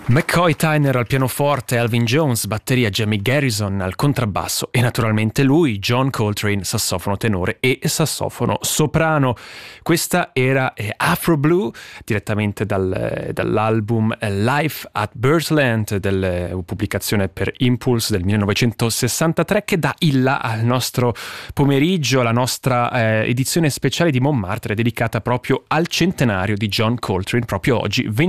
McCoy Tyner al pianoforte, Elvin Jones, batteria, Jamie Garrison al contrabbasso e naturalmente lui, John Coltrane, sassofono tenore e sassofono soprano. Questa era Afro Blue, direttamente dall'album Life at Birdland, pubblicazione per Impulse del 1963, che dà il là al nostro pomeriggio, alla nostra edizione speciale di Montmartre dedicata proprio al centenario di John Coltrane, proprio oggi,